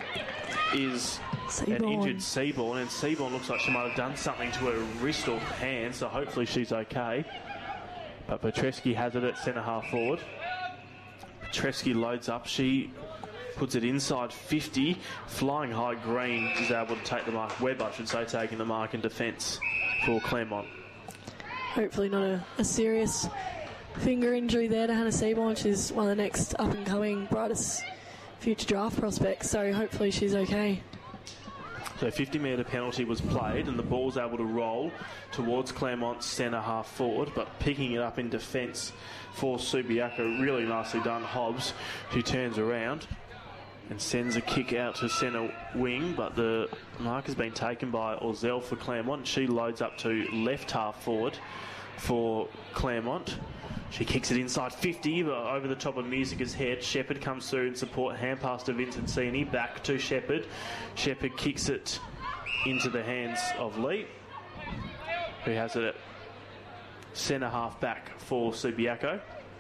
is Seaborn. An injured Seaborn, and Seaborn looks like she might have done something to her wrist or hand, so hopefully she's okay. But Petreski has it at centre half forward. Petreski loads up. She puts it inside fifty. Flying high. Green is able to take the mark. Webb, I should say, taking the mark in defence for Claremont. Hopefully not a, a serious finger injury there to Hannah Seaborn. She's one of the next up-and-coming brightest future draft prospects, so hopefully she's okay. So fifty metre penalty was played and the ball's able to roll towards Claremont's centre half forward, but picking it up in defence for Subiaco. Really nicely done, Hobbs, who turns around and sends a kick out to centre wing, but the mark has been taken by Ozell for Claremont. She loads up to left half forward for Claremont. She kicks it inside fifty, but over the top of Musica's head. Shepherd comes through and support. Hand pass to Vincent Sini. Back to Shepherd. Shepherd kicks it into the hands of Lee, who has it at centre half back for Subiaco.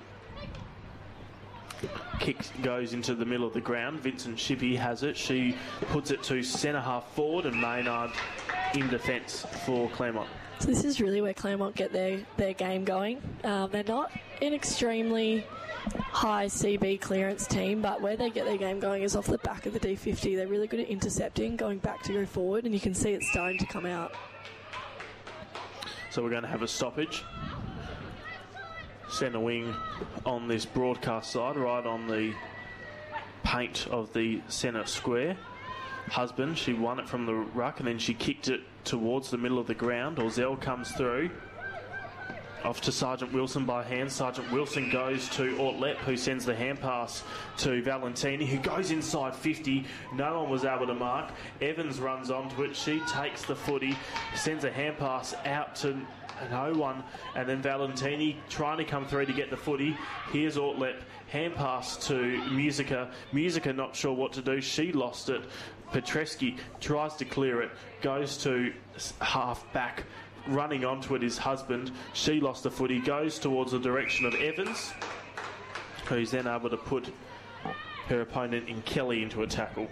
Kick goes into the middle of the ground. Vincent Shippey has it. She puts it to centre half forward, and Maynard in defence for Claremont. So this is really where Claremont get their, their game going. Um, they're not an extremely high C B clearance team, but where they get their game going is off the back of the D fifty. They're really good at intercepting, going back to go forward, and you can see it's starting to come out. So we're going to have a stoppage. Centre wing on this broadcast side, right on the paint of the centre square. Husband, she won it from the ruck and then she kicked it towards the middle of the ground. Ozell comes through. Off to Sergeant Wilson by hand. Sergeant Wilson goes to Ortlep, who sends the hand pass to Valentini, who goes inside fifty. No one was able to mark. Evans runs onto it. She takes the footy, sends a hand pass out to no one, and then Valentini trying to come through to get the footy. Here's Ortlep. Hand pass to Musica. Musica not sure what to do. She lost it. Petreski tries to clear it. Goes to half back. Running onto it is Husband. She lost the footy. Goes towards the direction of Evans, who's then able to put her opponent in Kelly into a tackle.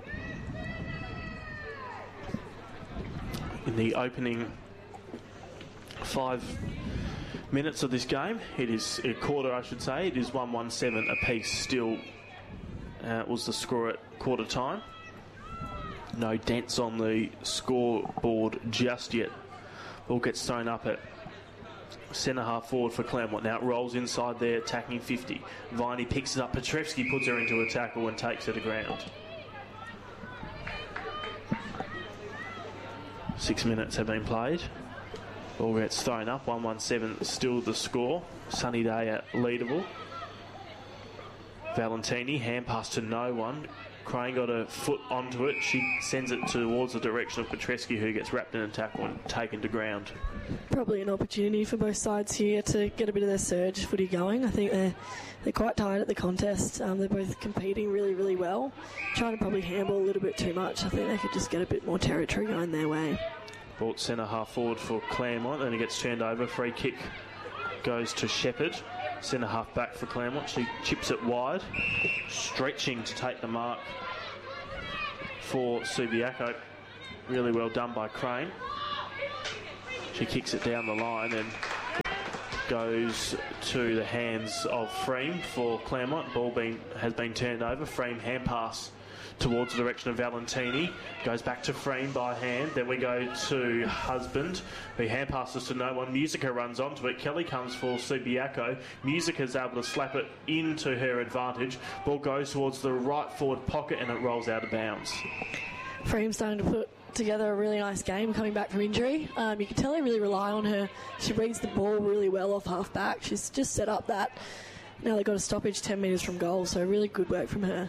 In the opening five minutes of this game, it is a quarter, I should say. It is one one seven apiece. Still uh, was the score at quarter time. No dents on the scoreboard just yet. Ball gets thrown up at centre half forward for Claremont. Now it rolls inside there, attacking fifty. Viney picks it up. Petrevski puts her into a tackle and takes her to ground. Six minutes have been played. Ball gets thrown up. one one seven still the score. Sunny day at Leederville. Valentini, hand pass to no one. Crane got a foot onto it. She sends it towards the direction of Petrescu, who gets wrapped in a tackle and taken to ground. Probably an opportunity for both sides here to get a bit of their surge footy going. I think they're they're quite tired at the contest. Um, they're both competing really, really well. Trying to probably handball a little bit too much. I think they could just get a bit more territory going their way. Brought centre half forward for Claremont, then it gets turned over. Free kick goes to Shepherd. Centre half back for Claremont. She chips it wide, stretching to take the mark for Subiaco. Really well done by Crane. She kicks it down the line and goes to the hands of Freem for Claremont. Ball being, has been turned over. Freem hand pass towards the direction of Valentini. Goes back to Freem by hand. Then we go to Husband, who hand passes to no one. Musica runs onto it. Kelly comes for Subiaco. Musica's able to slap it into her advantage. Ball goes towards the right forward pocket and it rolls out of bounds. Freem's starting to put together a really nice game coming back from injury. Um, you can tell they really rely on her. She reads the ball really well off half back. She's just set up that. Now they've got a stoppage ten metres from goal, so really good work from her.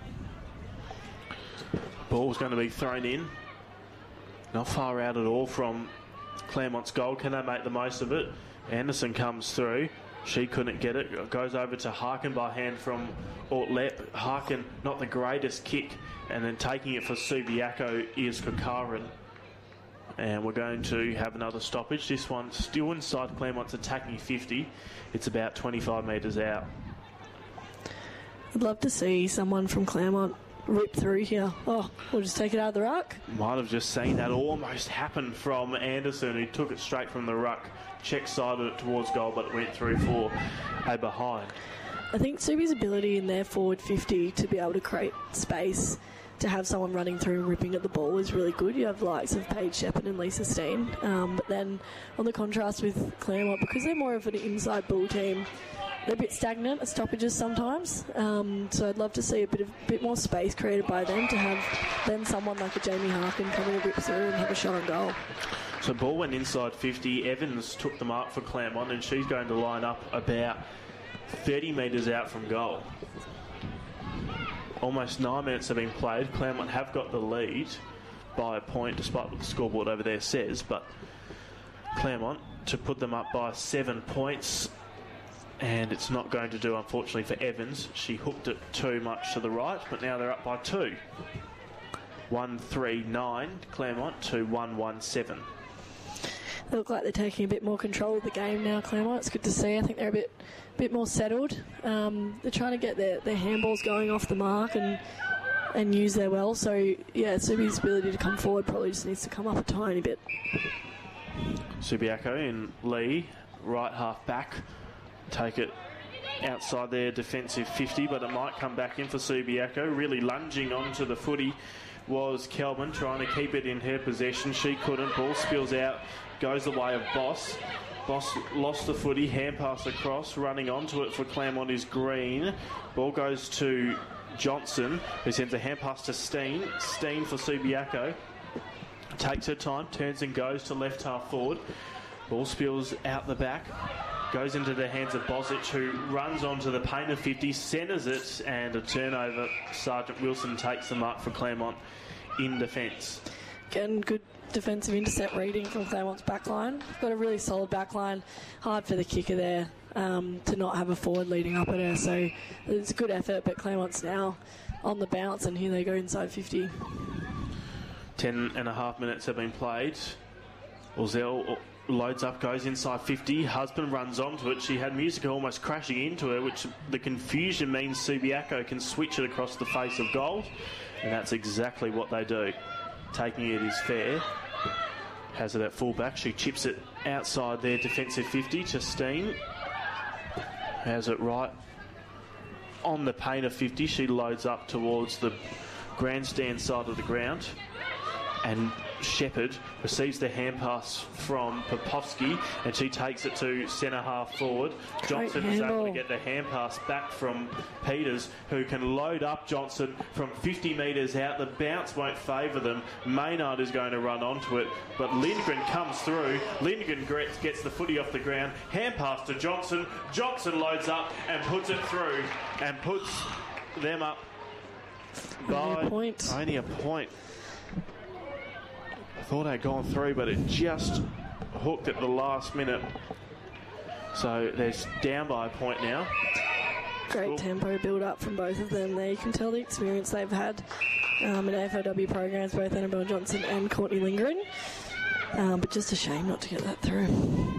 Ball's going to be thrown in. Not far out at all from Claremont's goal. Can they make the most of it? Anderson comes through. She couldn't get it. It goes over to Harkin by hand from Ortlep. Harkin, not the greatest kick. And then taking it for Subiaco is Kakaran. And we're going to have another stoppage. This one still inside Claremont's attacking fifty. It's about twenty-five metres out. I'd love to see someone from Claremont rip through here. Oh, we'll just take it out of the ruck. Might have just seen that almost happen from Anderson, who took it straight from the ruck, check-sided it towards goal, but it went through for a behind. I think Subi's ability in their forward fifty to be able to create space, to have someone running through and ripping at the ball is really good. You have the likes of Paige Shepherd and Lisa Steen. Um, but then on the contrast with Claremont, because they're more of an inside ball team, they're a bit stagnant at stoppages sometimes. Um, so I'd love to see a bit of bit more space created by them to have then someone like a Jamie Harkin come in and rip through and have a shot on goal. So ball went inside fifty. Evans took the mark for Claremont, and she's going to line up about thirty metres out from goal. Almost nine minutes have been played. Claremont have got the lead by a point, despite what the scoreboard over there says, but Claremont to put them up by seven points, and it's not going to do, unfortunately, for Evans. She hooked it too much to the right, but now they're up by two. one three nine Claremont to one one seven. They look like they're taking a bit more control of the game now, Claremont. It's good to see. I think they're a bit bit more settled. Um, they're trying to get their, their handballs going off the mark and and use their well. So, yeah, Subi's ability to come forward probably just needs to come up a tiny bit. Subiaco and Lee, right half back, take it outside their defensive fifty, but it might come back in for Subiaco. Really lunging onto the footy was Kelman, trying to keep it in her possession. She couldn't. Ball spills out, goes the way of Boss. Boss lost the footy, hand pass across, running onto it for Claremont is Green. Ball goes to Johnson, who sends a hand pass to Steen. Steen for Subiaco. Takes her time, turns and goes to left half forward. Ball spills out the back, goes into the hands of Bosic, who runs onto the paint of fifty, centres it, and a turnover. Sergeant Wilson takes the mark for Claremont in defence. Again, good defensive intercept reading from Claremont's backline. Got a really solid backline. Hard for the kicker there um, to not have a forward leading up at her. So it's a good effort, but Claremont's now on the bounce, and here they go inside fifty. Ten and a half minutes have been played. Ozell loads up, goes inside fifty. Husband runs onto it. She had Musica almost crashing into her, which the confusion means Subiaco can switch it across the face of goal, and that's exactly what they do. Taking it is fair. Has it at full back. She chips it outside their defensive fifty to Steen. Has it right on the paint of fifty. She loads up towards the grandstand side of the ground and Shepherd receives the hand pass from Popovsky, and she takes it to centre half forward. Johnson is able to get the hand pass back from Peters, who can load up Johnson from fifty metres out. The bounce won't favour them. Maynard is going to run onto it, but Lindgren comes through. Lindgren gets the footy off the ground. Hand pass to Johnson. Johnson loads up and puts it through and puts them up by only a point. Only a point. I thought I'd gone through, but it just hooked at the last minute. So they're down by a point now. Great Cool. tempo build up from both of them there. You can tell the experience they've had um, in A F L W programs, both Annabelle Johnson and Courtney Lindgren. Um, but just a shame not to get that through.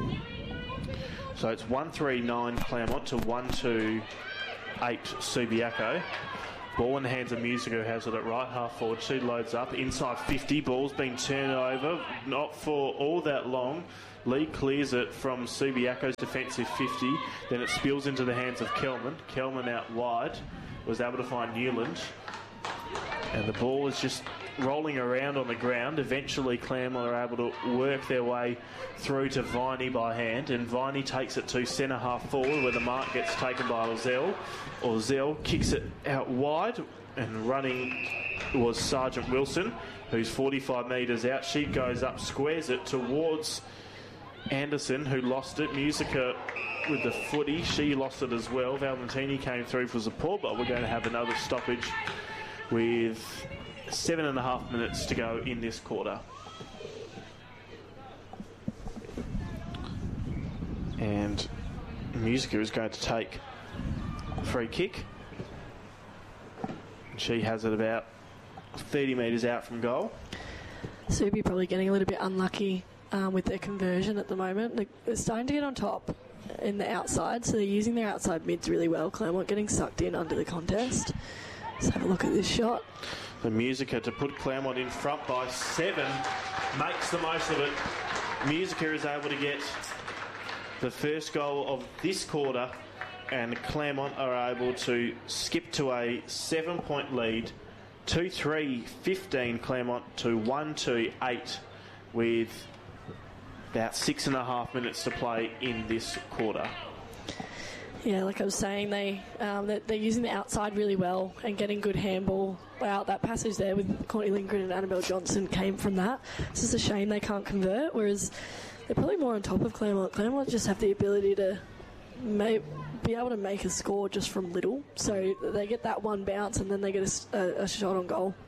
So it's one three nine Claremont to one two eight Subiaco. Ball in the hands of Music, who has it at right half forward. She loads up inside fifty. Ball's been turned over, not for all that long. Lee clears it from Subiaco's defensive fifty. Then it spills into the hands of Kelman. Kelman out wide was able to find Newland. And the ball is just rolling around on the ground. Eventually Claremont are able to work their way through to Viney by hand, and Viney takes it to centre half forward where the mark gets taken by Ozell. Ozell kicks it out wide, and running was Sergeant Wilson, who's forty-five metres out. She goes up, squares it towards Anderson, who lost it. Musica with the footy, she lost it as well. Valentini came through for support, but we're going to have another stoppage with seven and a half minutes to go in this quarter. And Musica is going to take a free kick. She has it about thirty metres out from goal. Subi probably getting a little bit unlucky um, with their conversion at the moment. They're, they're starting to get on top in the outside, so they're using their outside mids really well. Claremont getting sucked in under the contest. Let's have a look at this shot. The Musica to put Claremont in front by seven, makes the most of it. Musica is able to get the first goal of this quarter, and Claremont are able to skip to a seven-point lead. two three fifteen Claremont to one two eight with about six and a half minutes to play in this quarter. Yeah, like I was saying, they, um, they're, they're using the outside really well and getting good handball out. That passage there with Courtney Lindgren and Annabelle Johnson came from that. It's just a shame they can't convert, whereas they're probably more on top of Claremont. Claremont just have the ability to may, be able to make a score just from little. So they get that one bounce and then they get a, a, a shot on goal.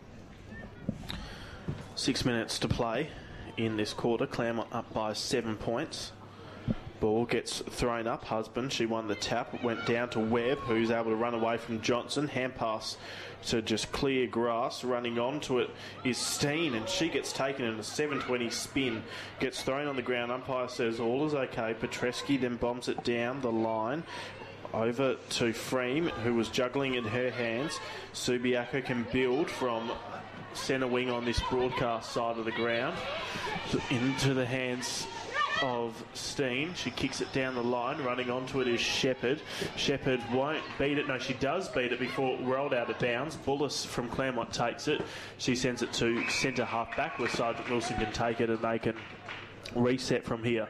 Six minutes to play in this quarter. Claremont up by seven points. Ball gets thrown up. Husband, she won the tap. Went down to Webb, who's able to run away from Johnson. Hand pass to just clear grass. Running onto it is Steen, and she gets taken in a seven twenty spin. Gets thrown on the ground. Umpire says all is okay. Petreski then bombs it down the line. Over to Freem, who was juggling in her hands. Subiaco can build from centre wing on this broadcast side of the ground. Into the hands of Steen. She kicks it down the line. Running onto it is Shepherd. Shepherd won't beat it. No, she does beat it before it rolled out of bounds. Bullis from Claremont takes it. She sends it to centre half back where Sergeant Wilson can take it and they can reset from here.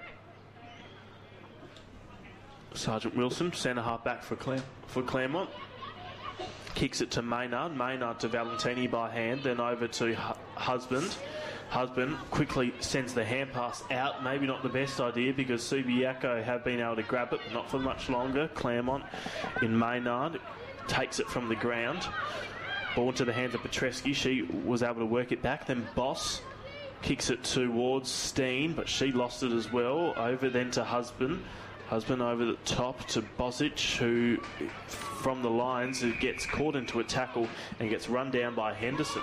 Sergeant Wilson, centre half back for, Clare- for Claremont. Kicks it to Maynard. Maynard to Valentini by hand. Then over to H- Husband. Husband quickly sends the hand pass out. Maybe not the best idea because Subiaco have been able to grab it, but not for much longer. Claremont in Maynard takes it from the ground. Ball into the hands of Petreski. She was able to work it back. Then Boss kicks it towards Steen, but she lost it as well. Over then to Husband. Husband over the top to Bosic, who from the lines gets caught into a tackle and gets run down by Henderson.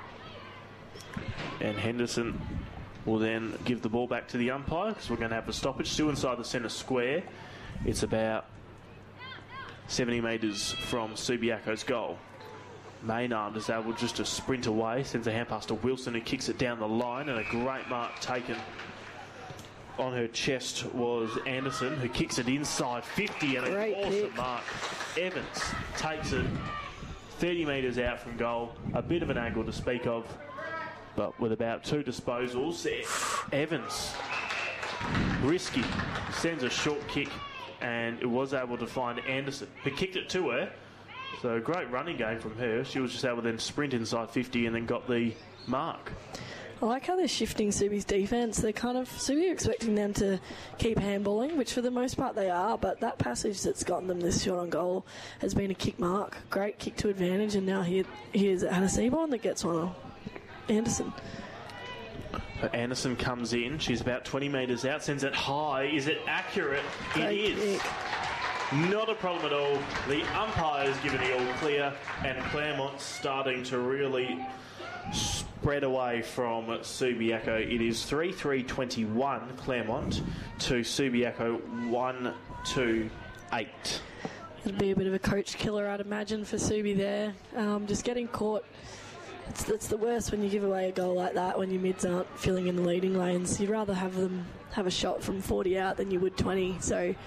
And Henderson will then give the ball back to the umpire because we're going to have a stoppage. Still inside the centre square. It's about seventy metres from Subiaco's goal. Maynard is able just to sprint away, sends a hand pass to Wilson who kicks it down the line, and a great mark taken on her chest was Anderson, who kicks it inside fifty, and Great an awesome kick. mark. Evans takes it thirty metres out from goal. A bit of an angle to speak of. But with about two disposals, Evans, risky, sends a short kick and it was able to find Anderson, who kicked it to her. So a great running game from her. She was just able to then sprint inside fifty and then got the mark. I like how they're shifting Subi's defence. They're kind of, Subi are expecting them to keep handballing, which for the most part they are, but that passage that's gotten them this shot on goal has been a kick mark. Great kick to advantage, and now here, here's Hannah Seaborn that gets one on Anderson. So Anderson comes in. She's about twenty metres out, sends it high. Is it accurate? Great it is. kick. Not a problem at all. The umpire's given the all clear, and Claremont's starting to really spread away from Subiaco. It is three three twenty-one Claremont to Subiaco one two eight. It'd be a bit of a coach killer, I'd imagine, for Subi there. Um, just getting caught. It's, it's the worst when you give away a goal like that when your mids aren't filling in the leading lanes. You'd rather have them have a shot from forty out than you would twenty. So